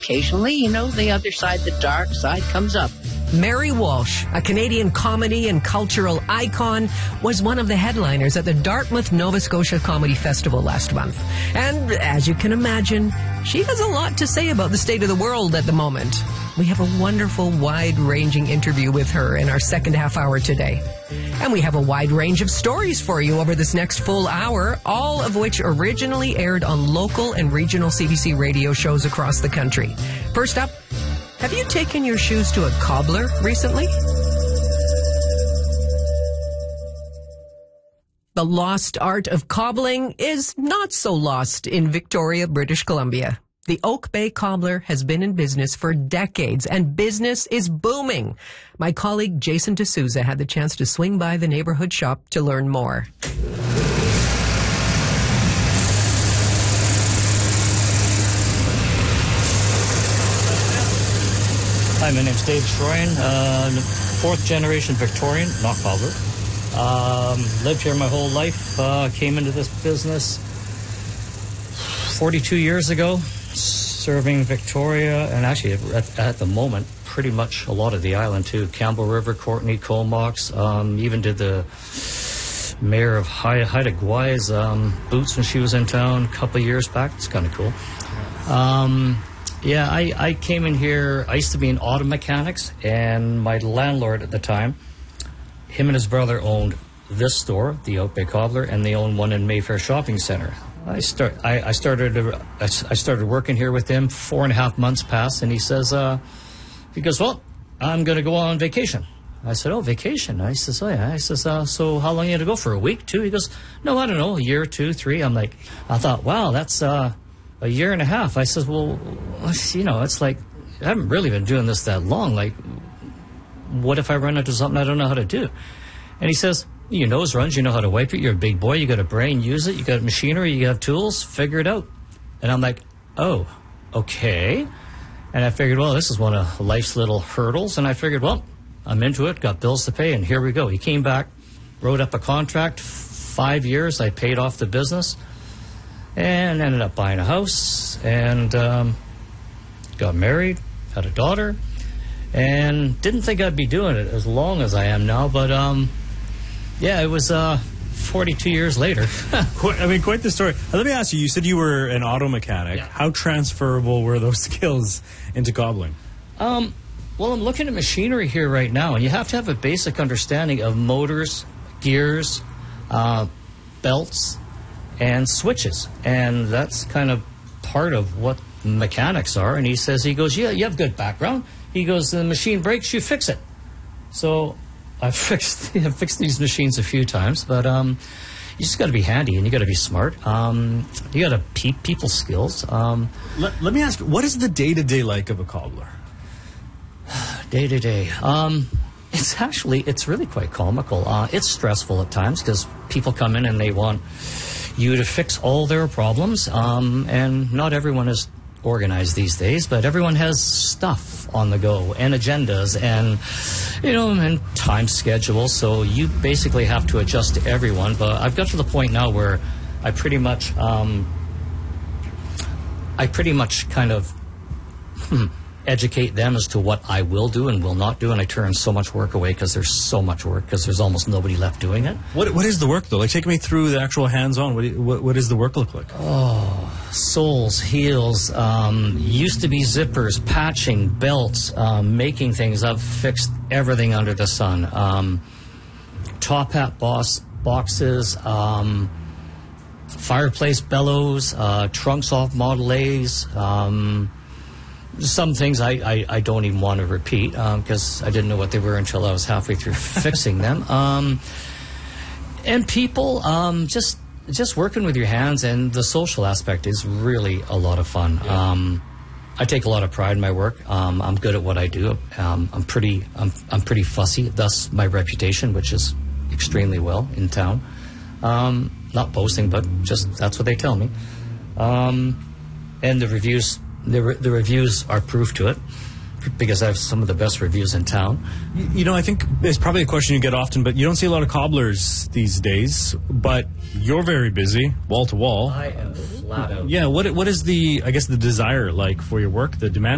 occasionally, the other side, the dark side, comes up. Mary Walsh, a Canadian comedy and cultural icon, was one of the headliners at the Dartmouth, Nova Scotia Comedy Festival last month. And as you can imagine, she has a lot to say about the state of the world at the moment. We have a wonderful, wide-ranging interview with her in our second half hour today. And we have a wide range of stories for you over this next full hour, all of which originally aired on local and regional CBC radio shows across the country. First up, have you taken your shoes to a cobbler recently? The lost art of cobbling is not so lost in Victoria, British Columbia. The Oak Bay Cobbler has been in business for decades, and business is booming. My colleague Jason D'Souza had the chance to swing by the neighborhood shop to learn more. Hi, my name's Dave Schroyen, fourth generation Victorian, not cobbler. Lived here my whole life, came into this business 42 years ago, serving Victoria, and actually at the moment, pretty much a lot of the island too. Campbell River, Courtenay, Comox, even did the mayor of Haida Gwa's boots when she was in town a couple of years back. It's kind of cool. Yeah, I came in here, I used to be in auto mechanics, and my landlord at the time, him and his brother owned this store, the Oak Bay Cobbler, and they owned one in Mayfair Shopping Center. I started working here with him, 4.5 months passed, and he goes, well, I'm going to go on vacation. I said, oh, vacation? I says, oh, yeah. I says, so how long are you going to go for, a week, 2? He goes, no, I don't know, a year, 2, 3. I'm like, I thought, wow, that's a year and a half. I says, well, it's like, I haven't really been doing this that long. Like, what if I run into something I don't know how to do? And he says, your nose runs, you know how to wipe it, you're a big boy, you got a brain, use it, you got machinery, you have tools, figure it out. And I'm like, oh, okay. And I figured, well, this is one of life's little hurdles. And I figured, well, I'm into it, got bills to pay, and here we go. He came back, wrote up a contract, 5 years, I paid off the business, and ended up buying a house, and got married, had a daughter, and didn't think I'd be doing it as long as I am now, but yeah, it was 42 years later. Quite the story. Let me ask you, you said you were an auto mechanic. Yeah. How transferable were those skills into cobbling? Well, I'm looking at machinery here right now, and you have to have a basic understanding of motors, gears, belts, and switches, and that's kind of part of what mechanics are. And he goes, yeah, you have good background. He goes, the machine breaks, you fix it. So I've fixed these machines a few times, but you just got to be handy, and you got to be smart. You got to people skills. Let me ask, what is the day-to-day like of a cobbler? Day-to-day. It's really quite comical. It's stressful at times because people come in and they want you to fix all their problems, and not everyone is organized these days, but everyone has stuff on the go and agendas and and time schedules, so you basically have to adjust to everyone. But I've got to the point now where I pretty much kind of educate them as to what I will do and will not do, and I turn so much work away because there's so much work, because there's almost nobody left doing it. What is the work, though? Like, take me through the actual hands-on. What does the work look like? Oh, soles, heels, used to be zippers, patching, belts, making things. I've fixed everything under the sun. Top hat boxes, fireplace bellows, trunks off Model A's, some things I don't even want to repeat because I didn't know what they were until I was halfway through fixing them. And people, just working with your hands, and the social aspect is really a lot of fun. Yeah. I take a lot of pride in my work. I'm good at what I do. I'm pretty fussy. Thus my reputation, which is extremely well in town. Not boasting, but just that's what they tell me. And the reviews. The reviews are proof to it, because I have some of the best reviews in town. I think it's probably a question you get often, but you don't see a lot of cobblers these days, but you're very busy, wall to wall. I am flat out. Yeah, what is the desire like for your work, the demand?